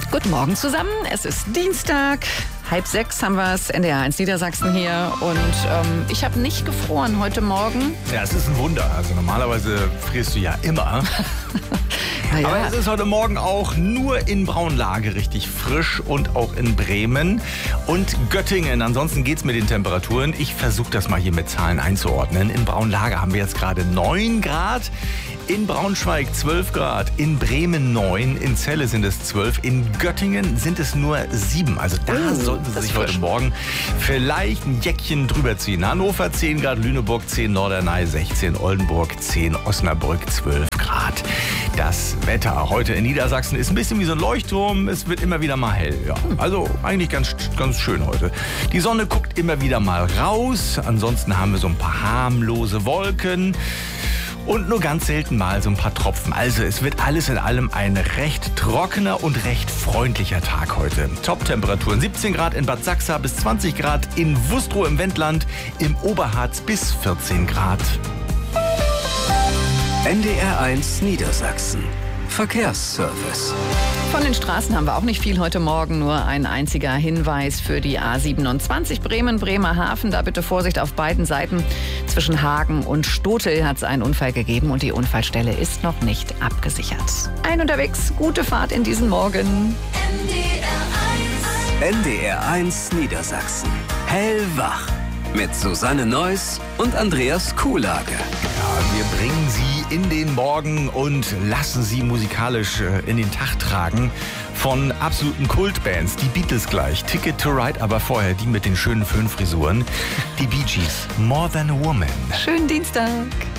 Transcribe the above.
Guten Morgen zusammen. Es ist Dienstag. 5:30 haben wir es, NDR 1 Niedersachsen hier. Und ich habe nicht gefroren heute Morgen. Ja, es ist ein Wunder. Also normalerweise frierst du ja immer. Naja. Aber es ist heute Morgen auch nur in Braunlage richtig frisch und auch in Bremen und Göttingen. Ansonsten geht's mit den Temperaturen. Ich versuche das mal hier mit Zahlen einzuordnen. In Braunlage haben wir jetzt gerade 9 Grad. In Braunschweig 12 Grad, in Bremen 9, in Celle sind es 12, in Göttingen sind es nur 7. Also da sollten Sie sich heute Morgen vielleicht ein Jäckchen drüber ziehen. Hannover 10 Grad, Lüneburg 10, Norderney 16, Oldenburg 10, Osnabrück 12 Grad. Das Wetter heute in Niedersachsen ist ein bisschen wie so ein Leuchtturm. Es wird immer wieder mal hell. Ja. Also eigentlich ganz schön heute. Die Sonne guckt immer wieder mal raus. Ansonsten haben wir so ein paar harmlose Wolken. Und nur ganz selten mal so ein paar Tropfen. Also es wird alles in allem ein recht trockener und recht freundlicher Tag heute. Top-Temperaturen 17 Grad in Bad Sachsa bis 20 Grad in Wustrow im Wendland, im Oberharz bis 14 Grad. NDR 1 Niedersachsen. Verkehrsservice. Von den Straßen haben wir auch nicht viel heute Morgen, nur ein einziger Hinweis für die A27 Bremen-Bremerhaven. Da bitte Vorsicht auf beiden Seiten. Zwischen Hagen und Stotel hat es einen Unfall gegeben und die Unfallstelle ist noch nicht abgesichert. Ein unterwegs, gute Fahrt in diesen Morgen. NDR 1 Niedersachsen. Hellwach. Mit Susanne Neuss und Andreas Kuhlage. Ja, wir bringen Sie in den Morgen und lassen Sie musikalisch in den Tag tragen von absoluten Kultbands. Die Beatles gleich, Ticket to Ride, aber vorher die mit den schönen Föhnfrisuren. Die Bee Gees, More Than a Woman. Schönen Dienstag.